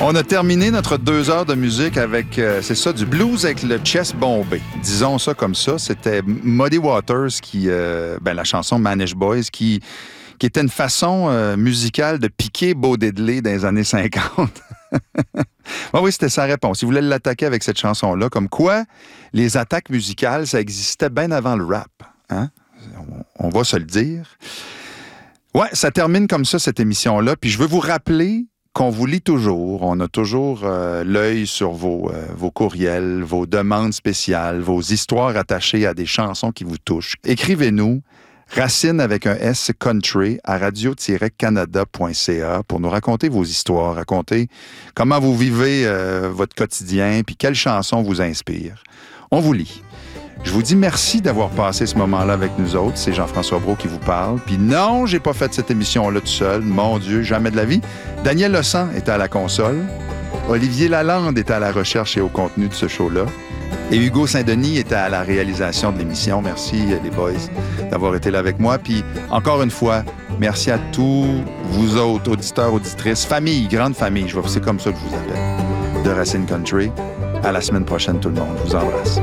On a terminé notre 2 heures de musique avec, c'est ça, du blues avec le chest bombé. Disons ça comme ça. C'était Muddy Waters la chanson Manish Boys qui était une façon musicale de piquer Bo Diddley dans les années 50. Oui, c'était sa réponse. Il voulait l'attaquer avec cette chanson-là. Comme quoi, les attaques musicales, ça existait bien avant le rap. Hein? On va se le dire. Ouais, ça termine comme ça, cette émission-là. Puis je veux vous rappeler qu'on vous lit toujours. On a toujours l'œil sur vos courriels, vos demandes spéciales, vos histoires attachées à des chansons qui vous touchent. Écrivez-nous Racine avec un S country à radio-canada.ca pour nous raconter vos histoires, raconter comment vous vivez votre quotidien, puis quelles chansons vous inspirent. On vous lit. Je vous dis merci d'avoir passé ce moment-là avec nous autres. C'est Jean-François Brault qui vous parle. Puis non, j'ai pas fait cette émission-là tout seul. Mon Dieu, jamais de la vie. Daniel Lecent était à la console. Olivier Lalande était à la recherche et au contenu de ce show-là. Et Hugo Saint-Denis était à la réalisation de l'émission. Merci, les boys, d'avoir été là avec moi. Puis, encore une fois, merci à tous vous autres, auditeurs, auditrices, famille, grande famille, c'est comme ça que je vous appelle, de Racine Country. À la semaine prochaine, tout le monde. Je vous embrasse.